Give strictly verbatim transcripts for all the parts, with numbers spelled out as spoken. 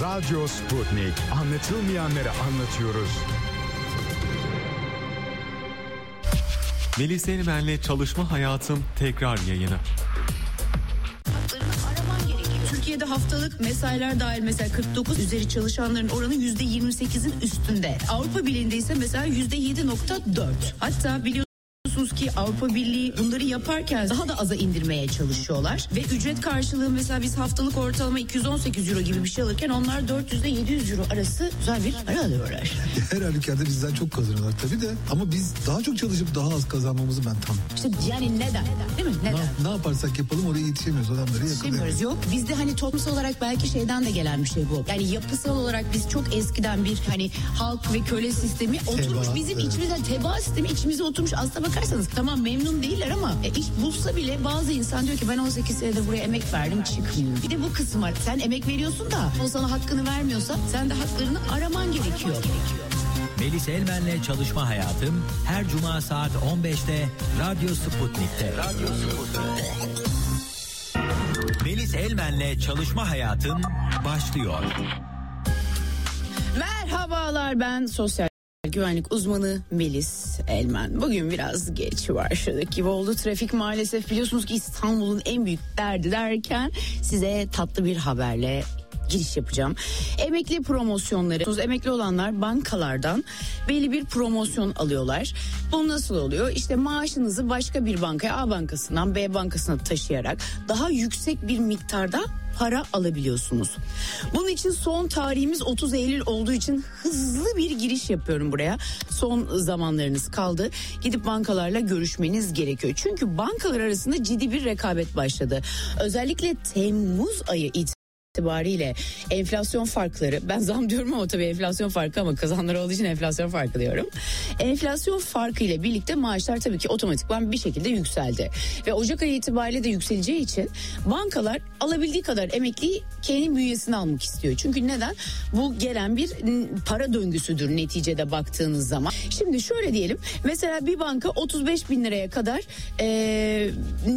Radyo Sputnik. Anlatılmayanları anlatıyoruz. Melis Elmen'le Çalışma Hayatım tekrar yayını. Türkiye'de haftalık mesailer dahil mesela kırk dokuz üzeri çalışanların oranı yüzde yirmi sekizin üstünde. Avrupa Birliği'nde ise mesela yüzde yedi nokta dört. Hatta biliyorsunuz ki Avrupa Birliği bunları yaparken daha da aza indirmeye çalışıyorlar. Ve ücret karşılığı mesela biz haftalık ortalama iki yüz on sekiz euro gibi bir şey alırken onlar dört yüz ile yedi yüz euro arası güzel bir para alıyorlar. Her halükarda bizden çok kazanıyorlar tabii de. Ama biz daha çok çalışıp daha az kazanmamızı ben tam... İşte yani neden? Değil mi? Neden? Ne, ne yaparsak yapalım oraya yetişemiyoruz. Adamları yetişemiyoruz. Yok. Bizde hani toplumsal olarak belki şeyden de gelen bir şey bu. Yani yapısal olarak biz çok eskiden bir hani halk ve köle sistemi oturmuş. Teba, bizim evet. içimizden teba sistemi içimize oturmuş. Aslına bakarsanız tamam memnun değiller ama e, iş bulsa bile bazı insan diyor ki ben on sekiz senede buraya emek verdim çıkmayayım. Bir de bu kısım var. Sen emek veriyorsun da o sana hakkını vermiyorsa sen de haklarını araman gerekiyor. Melis Elmen'le Çalışma Hayatım her cuma saat on beşte Radyo Sputnik'te. Radyo Sputnik. Melis Elmen'le Çalışma Hayatım başlıyor. Merhabalar, ben sosyal güvenlik uzmanı Melis Elmen. Bugün biraz geç başladık gibi oldu. Trafik maalesef, biliyorsunuz ki İstanbul'un en büyük derdi derken size tatlı bir haberle giriş yapacağım. Emekli promosyonları. Emekli olanlar bankalardan belli bir promosyon alıyorlar. Bu nasıl oluyor? İşte maaşınızı başka bir bankaya, A bankasından B bankasına taşıyarak daha yüksek bir miktarda para alabiliyorsunuz. Bunun için son tarihimiz otuz Eylül olduğu için hızlı bir giriş yapıyorum buraya. Son zamanlarınız kaldı. Gidip bankalarla görüşmeniz gerekiyor. Çünkü bankalar arasında ciddi bir rekabet başladı. Özellikle Temmuz ayı itibariyle itibariyle enflasyon farkları, ben zam diyorum ama tabii enflasyon farkı ama kazanlar olduğu için enflasyon farkı diyorum. Enflasyon farkı ile birlikte maaşlar tabii ki otomatikman bir şekilde yükseldi. Ve Ocak ayı itibariyle de yükseleceği için bankalar alabildiği kadar emekliyi kendi bünyesine almak istiyor. Çünkü neden? Bu gelen bir para döngüsüdür neticede baktığınız zaman. Şimdi şöyle diyelim, mesela bir banka otuz beş bin liraya kadar Ee,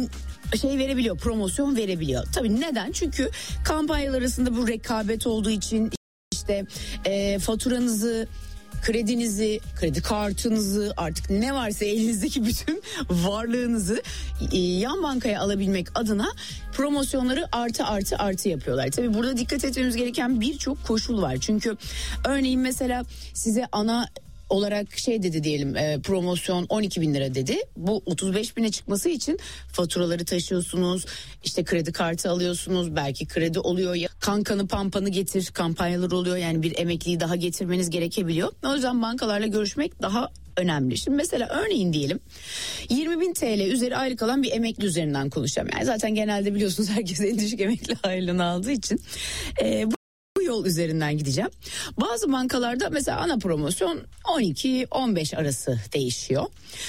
şey verebiliyor, promosyon verebiliyor. Tabii neden? Çünkü kampanyalar arasında bu rekabet olduğu için işte e, faturanızı, kredinizi, kredi kartınızı, artık ne varsa elinizdeki bütün varlığınızı e, yan bankaya alabilmek adına promosyonları artı artı artı yapıyorlar. Tabii burada dikkat etmemiz gereken birçok koşul var. Çünkü örneğin mesela size ana olarak şey dedi diyelim, e, promosyon on iki bin lira dedi. Bu otuz beş bine çıkması için faturaları taşıyorsunuz, işte kredi kartı alıyorsunuz, belki kredi oluyor, ya kankanı pampanı getir kampanyalar oluyor, yani bir emekliyi daha getirmeniz gerekebiliyor. O yüzden bankalarla görüşmek daha önemli. Şimdi mesela örneğin diyelim yirmi bin T L üzeri aylık alan bir emekli üzerinden konuşacağım. Yani zaten genelde biliyorsunuz herkes en düşük emekli aylığını aldığı için e, bu Bu yol üzerinden gideceğim. Bazı bankalarda mesela ana promosyon on iki on beş arası değişiyor.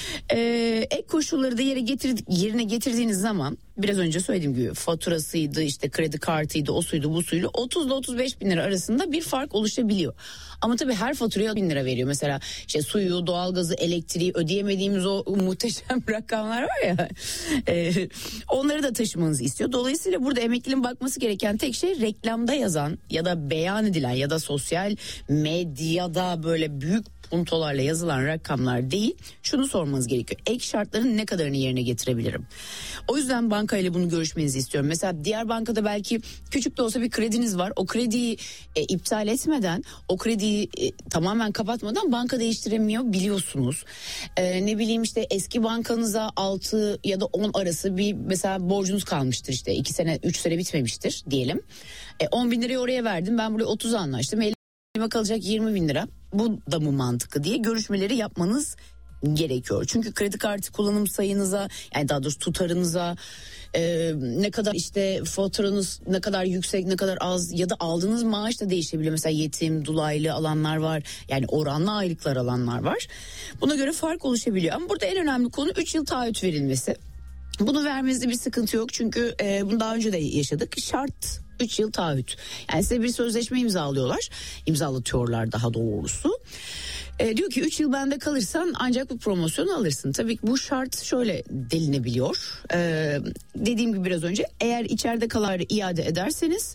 Ee, ek koşulları da yere getirdik, yerine getirdiğiniz zaman biraz önce söylediğim gibi faturasıydı, işte kredi kartıydı, o suydu bu suydu, otuz ile otuz beş bin lira arasında bir fark oluşabiliyor. Ama tabii her faturaya bin lira veriyor. Mesela işte suyu, doğalgazı, elektriği ödeyemediğimiz o muhteşem rakamlar var ya. E, onları da taşımanızı istiyor. Dolayısıyla burada emeklinin bakması gereken tek şey reklamda yazan ya da beyan edilen ya da sosyal medyada böyle büyük puntolarla yazılan rakamlar değil. Şunu sormanız gerekiyor: ek şartların ne kadarını yerine getirebilirim? O yüzden bankayla bunu görüşmenizi istiyorum. Mesela diğer bankada belki küçük de olsa bir krediniz var. O krediyi e, iptal etmeden, o krediyi e, tamamen kapatmadan banka değiştiremiyor biliyorsunuz. E, ne bileyim işte eski bankanıza altı ya da on arası bir mesela borcunuz kalmıştır, işte iki sene üç sene bitmemiştir diyelim. E, on bin lirayı oraya verdim, ben buraya otuz anlaştım. Elime kalacak yirmi bin lira. Bu da mı mantıklı diye görüşmeleri yapmanız gerekiyor. Çünkü kredi kartı kullanım sayınıza, yani daha doğrusu tutarınıza, e, ne kadar işte faturanız ne kadar yüksek, ne kadar az ya da aldığınız maaş da değişebiliyor. Mesela yetim, dolaylı alanlar var, yani oranlı aylıklar alanlar var. Buna göre fark oluşabiliyor. Ama burada en önemli konu üç yıl taahhüt verilmesi. Bunu vermenizde bir sıkıntı yok çünkü e, bunu daha önce de yaşadık. Şart üç yıl taahhüt. Yani size bir sözleşme imzalıyorlar. İmzalatıyorlar daha doğrusu. E, diyor ki üç yıl bende kalırsan ancak bu promosyonu alırsın. Tabii ki bu şart şöyle delinebiliyor. E, dediğim gibi biraz önce, eğer içeride kalanları iade ederseniz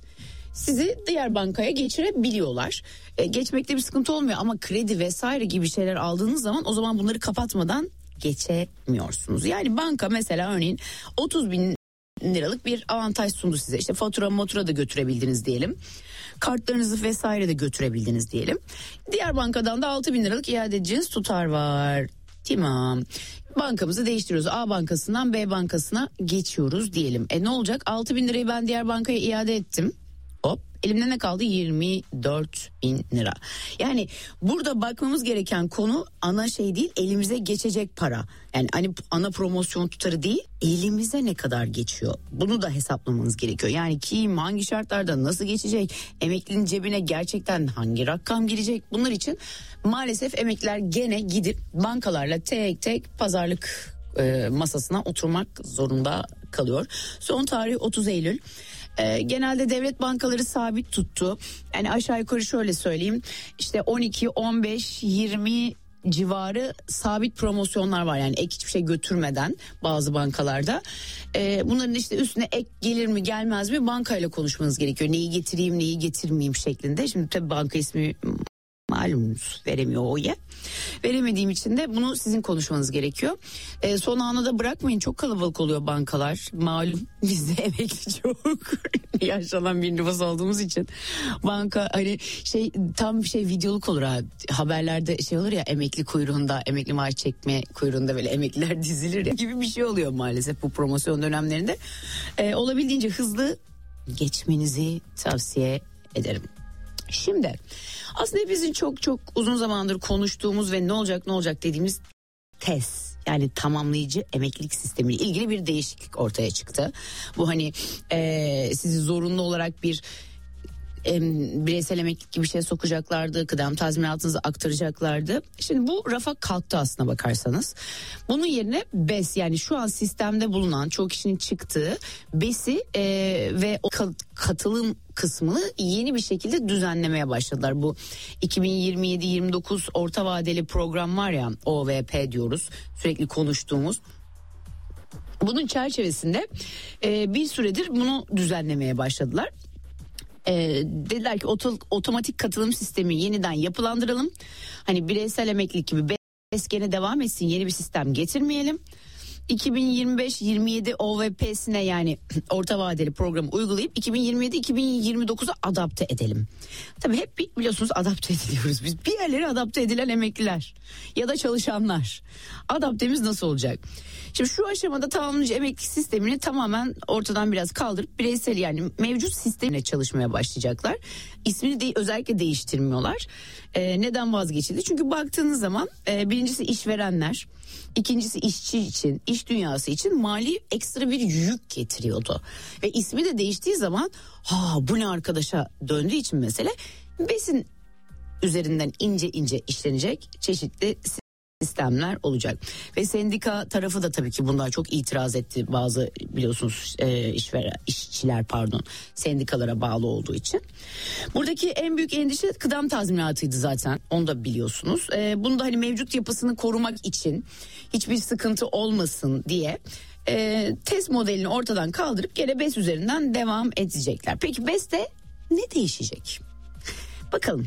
sizi diğer bankaya geçirebiliyorlar. E, geçmekte bir sıkıntı olmuyor ama kredi vesaire gibi şeyler aldığınız zaman o zaman bunları kapatmadan geçemiyorsunuz. Yani banka mesela örneğin otuz bin liralık bir avantaj sundu size. İşte fatura motura da götürebildiniz diyelim. Kartlarınızı vesaire de götürebildiniz diyelim. Diğer bankadan da altı bin liralık iade edeceğiniz tutar var. Tamam. Bankamızı değiştiriyoruz. A bankasından B bankasına geçiyoruz diyelim. E ne olacak? altı bin lirayı ben diğer bankaya iade ettim. Hop. Elimde ne kaldı? yirmi dört bin lira. Yani burada bakmamız gereken konu ana şey değil, elimize geçecek para. Yani hani ana promosyon tutarı değil, elimize ne kadar geçiyor. Bunu da hesaplamanız gerekiyor. Yani kim hangi şartlarda nasıl geçecek? Emeklinin cebine gerçekten hangi rakam girecek? Bunlar için maalesef emekliler gene gidip bankalarla tek tek pazarlık e, masasına oturmak zorunda kalıyor. Son tarih otuz Eylül. Ee, genelde devlet bankaları sabit tuttu. Yani aşağı yukarı şöyle söyleyeyim. İşte on iki, on beş, yirmi civarı sabit promosyonlar var. Yani ek hiçbir şey götürmeden bazı bankalarda. Ee, bunların işte üstüne ek gelir mi gelmez mi bankayla konuşmanız gerekiyor. Neyi getireyim neyi getirmeyeyim şeklinde. Şimdi tabii banka ismi malumunuz veremiyor o ya. Veremediğim için de bunu sizin konuşmanız gerekiyor. E, son ana da bırakmayın, çok kalabalık oluyor bankalar. Malum bizde emekli çok yaşlanan bir nüfus olduğumuz için banka hani şey tam bir şey videoluk olur ha. Haberlerde şey olur ya, emekli kuyruğunda, emekli maaş çekme kuyruğunda böyle emekliler dizilir ya gibi bir şey oluyor maalesef bu promosyon dönemlerinde. E, olabildiğince hızlı geçmenizi tavsiye ederim. Şimdi aslında bizim çok çok uzun zamandır konuştuğumuz ve ne olacak ne olacak dediğimiz T E S, yani tamamlayıcı emeklilik sistemiyle ilgili bir değişiklik ortaya çıktı. Bu hani e, sizi zorunlu olarak bir e, bireysel emeklilik gibi bir şey sokacaklardı, kıdem tazminatınızı aktaracaklardı. Şimdi bu rafa kalktı aslına bakarsanız. Bunun yerine B E S, yani şu an sistemde bulunan çoğu kişinin çıktığı B E S'i e, ve o katılım kısmını yeni bir şekilde düzenlemeye başladılar. Bu iki bin yirmi yedi yirmi dokuz orta vadeli program var ya, O V P diyoruz, sürekli konuştuğumuz. Bunun çerçevesinde e, bir süredir bunu düzenlemeye başladılar. E, dediler ki oto, otomatik katılım sistemi yeniden yapılandıralım. Hani bireysel emeklilik gibi B E S gene devam etsin, yeni bir sistem getirmeyelim. iki bin yirmi beş yirmi yedi O V P'sine, yani orta vadeli programı uygulayıp iki bin yirmi yedi iki bin yirmi dokuza adapte edelim. Tabii hep biliyorsunuz adapte ediliyoruz biz. Bir yerlere adapte edilen emekliler ya da çalışanlar. Adaptemiz nasıl olacak? Şimdi şu aşamada tamamlayıcı emeklilik sistemini tamamen ortadan biraz kaldırıp bireysel, yani mevcut sistemle çalışmaya başlayacaklar. İsmini de özellikle değiştirmiyorlar. Ee, neden vazgeçildi? Çünkü baktığınız zaman e, birincisi işverenler, İkincisi işçi için, iş dünyası için mali ekstra bir yük getiriyordu. Ve ismi de değiştiği zaman ha bu ne arkadaşa döndüğü için mesele, B E S'in üzerinden ince ince işlenecek çeşitli sistemler olacak. Ve sendika tarafı da tabii ki bundan çok itiraz etti. Bazı biliyorsunuz e, işveren, işçiler pardon sendikalara bağlı olduğu için. Buradaki en büyük endişe kıdem tazminatıydı zaten. Onu da biliyorsunuz. E, bunu da hani mevcut yapısını korumak için, hiçbir sıkıntı olmasın diye e, T E S modelini ortadan kaldırıp gene B E S üzerinden devam edecekler. Peki B E S'te ne değişecek? Bakalım.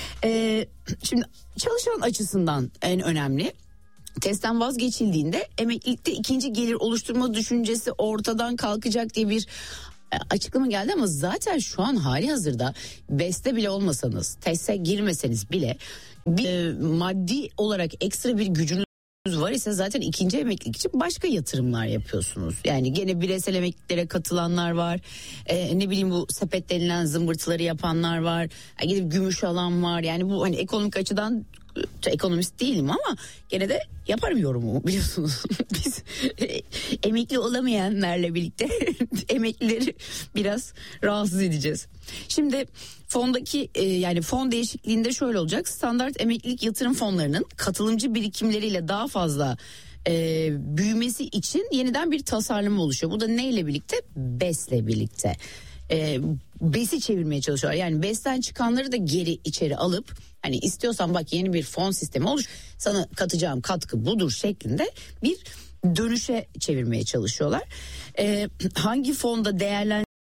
Ee, şimdi çalışan açısından en önemli, T E S'ten vazgeçildiğinde emeklilikte ikinci gelir oluşturma düşüncesi ortadan kalkacak diye bir açıklama geldi ama zaten şu an hali hazırda B E S'te bile olmasanız, T E S'e girmeseniz bile bir e, maddi olarak ekstra bir gücünüz var ise zaten ikinci emeklilik için başka yatırımlar yapıyorsunuz. Yani gene bireysel emekliliklere katılanlar var. Ee, ne bileyim bu sepet denilen zımbırtıları yapanlar var. Yani gidip gümüş alan var. Yani bu hani ekonomik açıdan ekonomist değilim ama gene de yaparım yorumu, biliyorsunuz. Biz e, emekli olamayanlarla birlikte emeklileri biraz rahatsız edeceğiz. Şimdi fondaki e, yani fon değişikliğinde şöyle olacak. Standart emeklilik yatırım fonlarının katılımcı birikimleriyle daha fazla e, büyümesi için yeniden bir tasarlama oluşuyor. Bu da neyle birlikte? B E S'le birlikte. E, B E S'i çevirmeye çalışıyorlar. Yani B E S'ten çıkanları da geri içeri alıp hani istiyorsan bak yeni bir fon sistemi oluş, sana katacağım katkı budur şeklinde bir dönüşe çevirmeye çalışıyorlar. E, hangi fonda değerlendirilmesi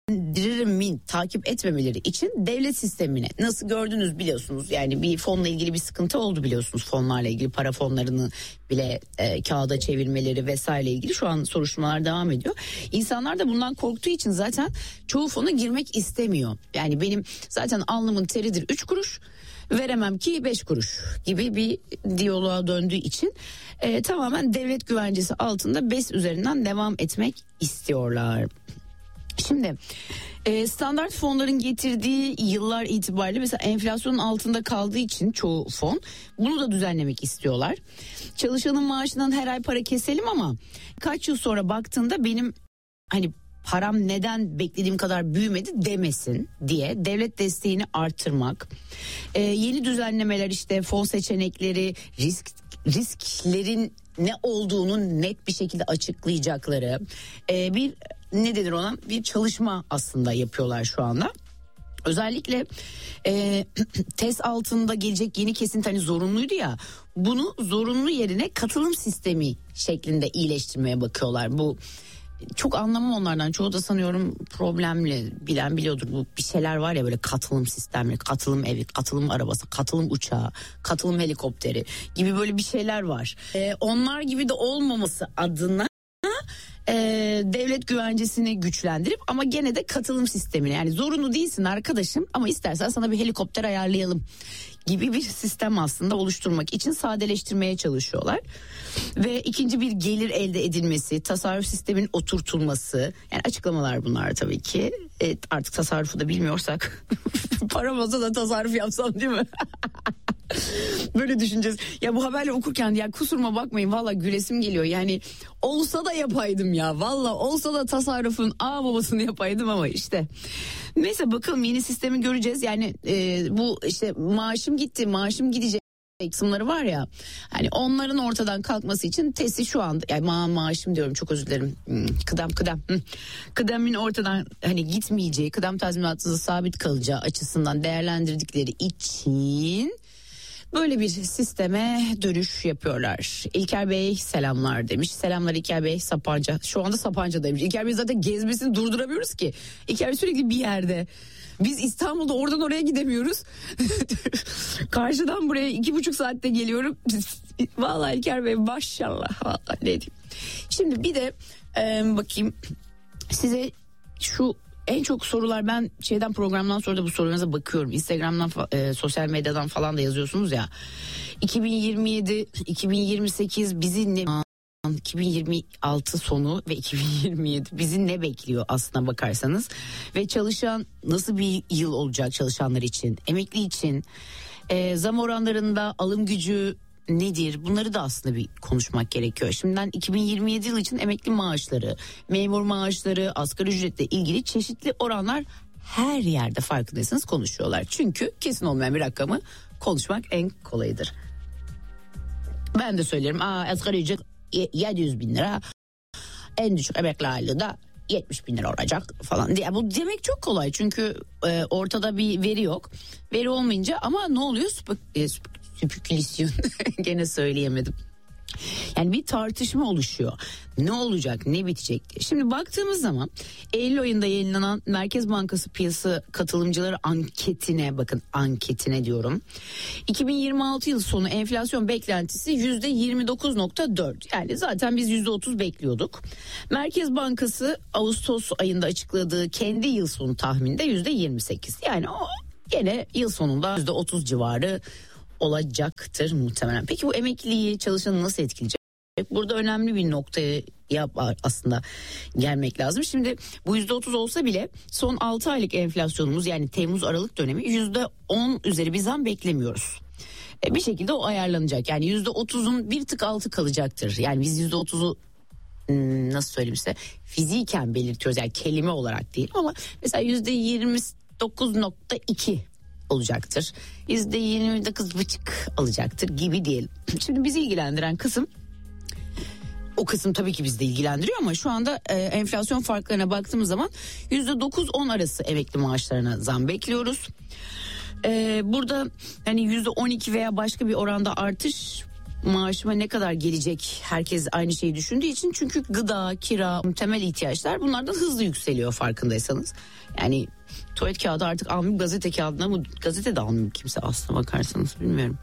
mi takip etmemeleri için devlet sistemine, nasıl gördünüz biliyorsunuz, yani bir fonla ilgili bir sıkıntı oldu biliyorsunuz, fonlarla ilgili para fonlarını bile e, kağıda çevirmeleri vesaire ilgili şu an soruşturmalar devam ediyor. İnsanlar da bundan korktuğu için zaten çoğu fona girmek istemiyor. Yani benim zaten alnımın teridir üç kuruş, veremem ki beş kuruş gibi bir diyaloğa döndüğü için e, tamamen devlet güvencesi altında B E S üzerinden devam etmek istiyorlar. Şimdi e, standart fonların getirdiği yıllar itibariyle mesela enflasyonun altında kaldığı için çoğu fon bunu da düzenlemek istiyorlar. Çalışanın maaşından her ay para keselim ama kaç yıl sonra baktığında benim hani param neden beklediğim kadar büyümedi demesin diye devlet desteğini artırmak. E, yeni düzenlemeler, işte fon seçenekleri, risk risklerin ne olduğunu net bir şekilde açıklayacakları e, bir ne denir ona, bir çalışma aslında yapıyorlar şu anda. Özellikle e, test altında gelecek yeni kesinti hani zorunluydu ya, bunu zorunlu yerine katılım sistemi şeklinde iyileştirmeye bakıyorlar. Bu çok anlamam onlardan, çoğu da sanıyorum problemli, bilen biliyordur, bu bir şeyler var ya böyle katılım sistemleri, katılım evi, katılım arabası, katılım uçağı, katılım helikopteri gibi böyle bir şeyler var. E, onlar gibi de olmaması adına e, devlet güvencesini güçlendirip ama gene de katılım sistemine, yani zorunlu değilsin arkadaşım ama istersen sana bir helikopter ayarlayalım gibi bir sistem aslında oluşturmak için sadeleştirmeye çalışıyorlar. Ve ikinci bir gelir elde edilmesi, tasarruf sisteminin oturtulması, yani açıklamalar bunlar tabii ki. Evet, artık tasarrufu da bilmiyorsak param olsa da tasarruf yapsam değil mi? Böyle düşüneceğiz. Ya bu haberle okurken ya kusuruma bakmayın, valla gülesim geliyor. Yani olsa da yapaydım ya, valla olsa da tasarrufun ağ babasını yapaydım ama işte. Neyse bakalım, yeni sistemi göreceğiz. Yani e, bu işte maaşım gitti, maaşım gidecek kısımları var ya, hani onların ortadan kalkması için TES'i şu anda, yani ma maaşım diyorum, çok özür dilerim, kıdem kıdem kıdemin ortadan hani gitmeyeceği, kıdem tazminatının sabit kalacağı açısından değerlendirdikleri için böyle bir sisteme dönüş yapıyorlar. İlker Bey selamlar demiş. Selamlar İlker Bey, Sapanca. Şu anda Sapanca'daymış. İlker Bey zaten gezmesini durduramıyoruz ki. İlker Bey sürekli bir yerde. Biz İstanbul'da oradan oraya gidemiyoruz. Karşıdan buraya iki buçuk saatte geliyorum. Vallahi İlker Bey maşallah. Vallahi ne diyeyim. Şimdi bir de e, bakayım size şu en çok sorular, ben şeyden, programdan sonra da bu sorularınıza bakıyorum. Instagram'dan, e, sosyal medyadan falan da yazıyorsunuz ya. iki bin yirmi yedi iki bin yirmi sekiz bizi ne, iki bin yirmi altı sonu ve iki bin yirmi yedi bizi ne bekliyor aslına bakarsanız. Ve çalışan nasıl bir yıl olacak çalışanlar için, emekli için, e, zam oranlarında alım gücü nedir? Bunları da aslında bir konuşmak gerekiyor. Şimdiden iki bin yirmi yedi yıl için emekli maaşları, memur maaşları, asgari ücretle ilgili çeşitli oranlar her yerde, farkındaysanız konuşuyorlar. Çünkü kesin olmayan bir rakamı konuşmak en kolayıdır. Ben de söylerim, aa asgari ücret yedi yüz bin lira, en düşük emekli aylığı da yetmiş bin lira olacak falan diye. Bu demek çok kolay çünkü e, ortada bir veri yok. Veri olmayınca ama ne oluyor? Spek, e, spekülasyon gene söyleyemedim. Yani bir tartışma oluşuyor. Ne olacak, ne bitecek diye. Şimdi baktığımız zaman Eylül ayında yayınlanan Merkez Bankası piyasa katılımcıları anketine bakın, anketine diyorum. iki bin yirmi altı yıl sonu enflasyon beklentisi yüzde yirmi dokuz nokta dört. Yani zaten biz yüzde otuz bekliyorduk. Merkez Bankası Ağustos ayında açıkladığı kendi yıl sonu tahminde yüzde yirmi sekiz. Yani o gene yıl sonunda yüzde otuz civarı olacaktır muhtemelen. Peki bu emekliliği, çalışanı nasıl etkileyecek? Burada önemli bir noktaya aslında gelmek lazım. Şimdi bu yüzde otuz olsa bile son altı aylık enflasyonumuz, yani Temmuz Aralık dönemi yüzde on üzeri bir zam beklemiyoruz. E bir şekilde o ayarlanacak. Yani yüzde otuzun bir tık altı kalacaktır. Yani biz yüzde otuzu nasıl söyleyeyim size, fiziken belirtiyoruz, yani kelime olarak değil ama mesela yüzde yirmi dokuz nokta iki olacaktır. yüzde yirmi dokuz buçuk alacaktır gibi diyelim. Şimdi bizi ilgilendiren kısım, o kısım tabii ki bizi de ilgilendiriyor ama şu anda e, enflasyon farklarına baktığımız zaman yüzde dokuz on arası emekli maaşlarına zam bekliyoruz. E, burada hani yüzde on iki veya başka bir oranda artış maaşıma ne kadar gelecek, herkes aynı şeyi düşündüğü için. Çünkü gıda, kira, temel ihtiyaçlar bunlardan hızlı yükseliyor farkındaysanız. Yani tuvalet kağıdı artık almayayım, gazete kağıdına mı, gazete de almayayım kimse aslına bakarsanız, bilmiyorum.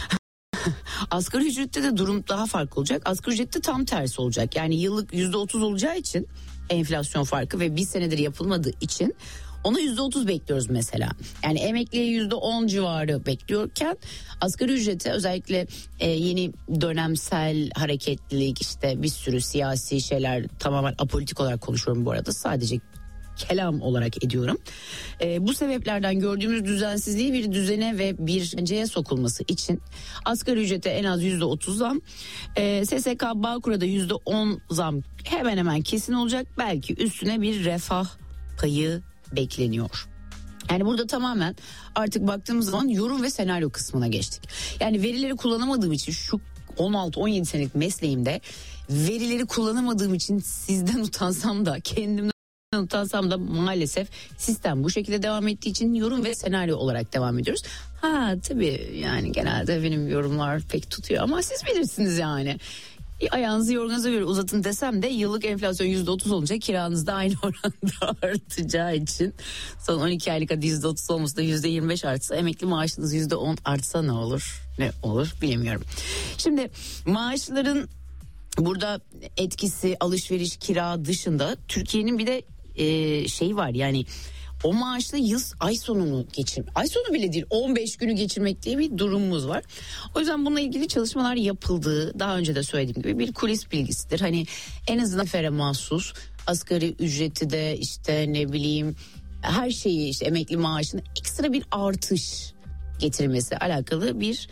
Asgari ücrette de durum daha farklı olacak. Asgari ücrette tam tersi olacak. Yani yıllık yüzde otuz olacağı için enflasyon farkı ve bir senedir yapılmadığı için ona yüzde otuz bekliyoruz mesela. Yani emekliye yüzde on civarı bekliyorken asgari ücrete özellikle e, yeni dönemsel hareketlilik, işte bir sürü siyasi şeyler, tamamen apolitik olarak konuşuyorum bu arada, sadece kelam olarak ediyorum. E, bu sebeplerden gördüğümüz düzensizliği bir düzene ve bir önceye sokulması için asgari ücrete en az yüzde otuz zam, e, S S K Bağkur'a da yüzde on zam hemen hemen kesin olacak. Belki üstüne bir refah payı bekleniyor. Yani burada tamamen artık baktığımız zaman yorum ve senaryo kısmına geçtik. Yani verileri kullanamadığım için şu on altı on yedi senelik mesleğimde verileri kullanamadığım için sizden utansam da, kendimden utansam da maalesef sistem bu şekilde devam ettiği için yorum ve senaryo olarak devam ediyoruz. Ha tabii yani genelde benim yorumlar pek tutuyor ama siz bilirsiniz yani. Ayağınızı yorganuza göre uzatın desem de yıllık enflasyon yüzde otuz olunca kiranız da aynı oranda artacağı için son on iki aylık hadi yüzde otuz olmasa da yüzde yirmi beş artsa, emekli maaşınız yüzde on artsa ne olur? Ne olur bilemiyorum. Şimdi maaşların burada etkisi, alışveriş, kira dışında Türkiye'nin bir de e, şeyi var, yani o maaşla yıl ay sonunu geçir, ay sonu bile değil on beş günü geçirmek diye bir durumumuz var. O yüzden bununla ilgili çalışmalar yapıldığı, daha önce de söylediğim gibi bir kulis bilgisidir. Hani en azından fere mahsus asgari ücreti de işte ne bileyim her şeyi, işte emekli maaşına ekstra bir artış getirmesi alakalı bir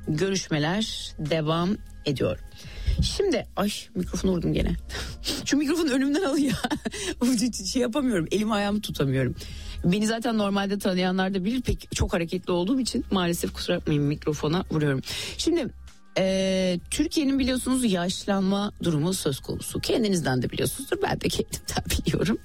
görüşmeler devam ediyor. Şimdi ay mikrofonu vurdum gene. Şu mikrofonu önümden al ya. şey yapamıyorum, elimi ayağımı tutamıyorum. Beni zaten normalde tanıyanlar da bilir, pek çok hareketli olduğum için maalesef kusura bakmayın mikrofona vuruyorum. Şimdi e, Türkiye'nin biliyorsunuz yaşlanma durumu söz konusu. Kendinizden de biliyorsunuzdur, ben de kendimden biliyorum.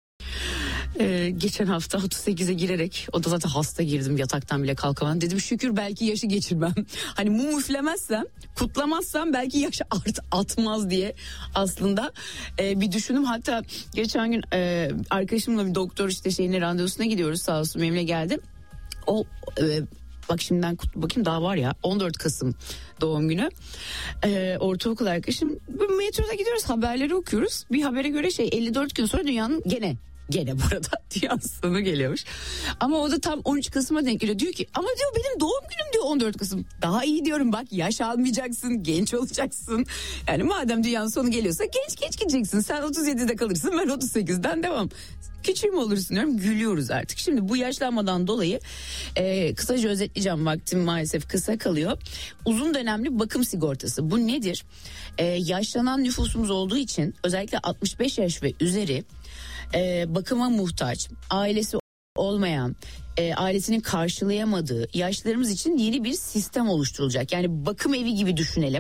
Ee, geçen hafta otuz sekize girerek, o da zaten hasta girdim, yataktan bile kalkamam. Dedim şükür belki yaşı geçirmem. Hani mum üflemezsem, kutlamazsam belki yaşı art, atmaz diye aslında e, bir düşündüm. Hatta geçen gün e, arkadaşımla bir doktor işte şeyine randevusuna gidiyoruz, sağ olsun benimle geldi. O e, bak şimdiden kutlu bakayım, daha var ya on dört Kasım doğum günü. Ee, ortaokul arkadaşım, metroda gidiyoruz, haberleri okuyoruz. Bir habere göre şey elli dört gün sonra dünyanın gene Gene burada dünya sonu geliyormuş. Ama o da tam on üç Kasım'a denk geliyor. Diyor ki ama diyor benim doğum günüm diyor on dört Kasım. Daha iyi diyorum, bak yaş almayacaksın, genç olacaksın. Yani madem dünyanın sonu geliyorsa genç genç gideceksin. Sen otuz yedide kalırsın, ben otuz sekizden devam. Küçüğüm olursun diyorum, gülüyoruz artık. Şimdi bu yaşlanmadan dolayı e, kısaca özetleyeceğim, vaktim maalesef kısa kalıyor. Uzun dönemli bakım sigortası, bu nedir? E, yaşlanan nüfusumuz olduğu için özellikle altmış beş yaş ve üzeri e, bakıma muhtaç, ailesi olmayan, e, ailesinin karşılayamadığı yaşlarımız için yeni bir sistem oluşturulacak. Yani bakım evi gibi düşünelim.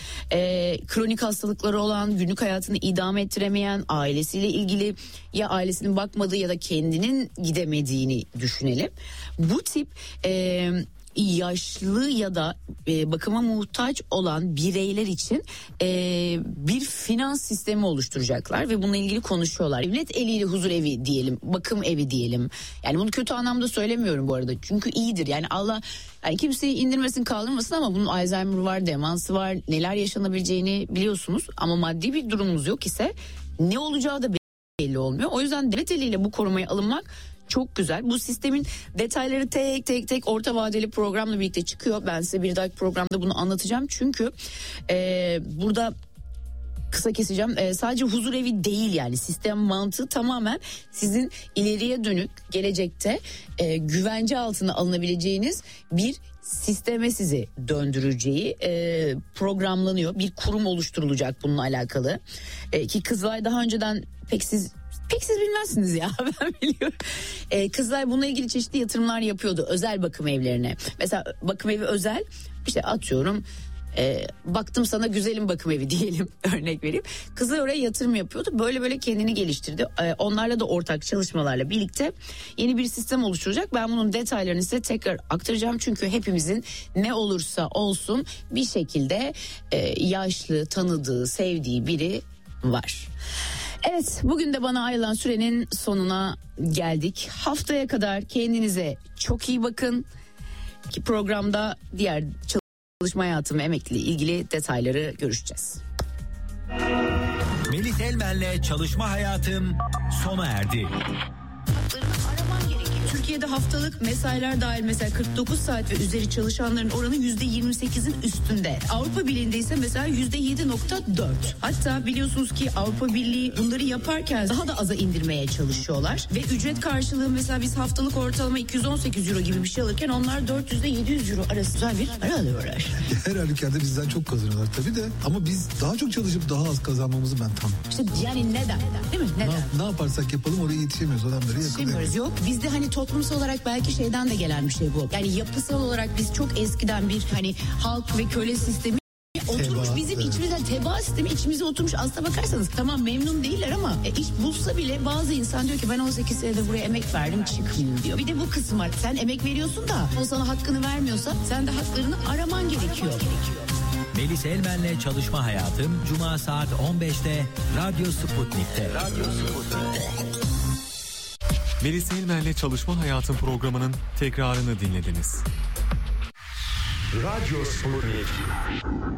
E, kronik hastalıkları olan, günlük hayatını idame ettiremeyen, ailesiyle ilgili ya ailesinin bakmadığı ya da kendinin gidemediğini düşünelim. Bu tip e, yaşlı ya da e, bakıma muhtaç olan bireyler için e, bir finans sistemi oluşturacaklar ve bununla ilgili konuşuyorlar. Devlet eliyle huzur evi diyelim, bakım evi diyelim. Yani bunu kötü anlamda söylemiyorum bu arada. Çünkü iyidir. Yani Allah yani kimseyi indirmesin, kaldırmasın, ama bunun Alzheimer var, demansı var, neler yaşanabileceğini biliyorsunuz. Ama maddi bir durumumuz yok ise ne olacağı da belli olmuyor. O yüzden devlet eliyle bu korumaya alınmak çok güzel. Bu sistemin detayları tek tek tek orta vadeli programla birlikte çıkıyor. Ben size bir dahaki programda bunu anlatacağım. Çünkü e, burada kısa keseceğim. E, sadece huzur evi değil, yani sistem mantığı tamamen sizin ileriye dönük gelecekte e, güvence altına alınabileceğiniz bir sisteme sizi döndüreceği e, programlanıyor. Bir kurum oluşturulacak bununla alakalı. E, ki Kızılay daha önceden pek siz Pek siz bilmezsiniz ya, ben biliyorum. Ee, Kızılay bununla ilgili çeşitli yatırımlar yapıyordu özel bakım evlerine. Mesela bakım evi özel, işte atıyorum e, baktım sana güzelim bakım evi diyelim, örnek vereyim. Kızlar oraya yatırım yapıyordu. Böyle böyle kendini geliştirdi. E, onlarla da ortak çalışmalarla birlikte yeni bir sistem oluşturacak. Ben bunun detaylarını size tekrar aktaracağım. Çünkü hepimizin ne olursa olsun bir şekilde e, yaşlı, tanıdığı, sevdiği biri var. Evet, bugün de bana ayrılan sürenin sonuna geldik. Haftaya kadar kendinize çok iyi bakın. Ki programda diğer çalışma hayatım ve emekli ilgili detayları görüşeceğiz. Melis Elmen'le Çalışma Hayatım sona erdi. Türkiye'de haftalık mesailer dahil mesela kırk dokuz saat ve üzeri çalışanların oranı yüzde yirmi sekizin üstünde. Avrupa Birliği'nde ise mesela yüzde yedi nokta dört. Hatta biliyorsunuz ki Avrupa Birliği bunları yaparken daha da aza indirmeye çalışıyorlar. Ve ücret karşılığı mesela biz haftalık ortalama iki yüz on sekiz euro gibi bir şey alırken onlar dört yüz ile yedi yüz euro arası güzel bir para alıyorlar. Her halükarda bizden çok kazanıyorlar tabii de. Ama biz daha çok çalışıp daha az kazanmamızı ben tam. İşte yani neden? Değil mi? Neden? Ne, ne yaparsak yapalım oraya yetişemiyoruz. Adamları yakalayamıyoruz. Yetişemiyoruz. Yok. Bizde hani toplumsal olarak belki şeyden de gelen bir şey bu. Yani yapısal olarak biz çok eskiden bir hani halk ve köle sistemi oturmuş, Teba, bizim evet. içimizden teba sistemi içimize oturmuş. Aslına bakarsanız tamam memnun değiller ama e, iş bulsa bile bazı insan diyor ki ben on sekiz senede buraya emek verdim çıkmayayım diyor. Bir de bu kısım var. Sen emek veriyorsun da o sana hakkını vermiyorsa sen de haklarını araman gerekiyor. Melis Elmen'le Çalışma Hayatım Cuma saat on beşte Radyo Sputnik'te. Radyo Sputnik. Melis Elmen'le Çalışma Hayatım programının tekrarını dinlediniz. Radyo Sputnik.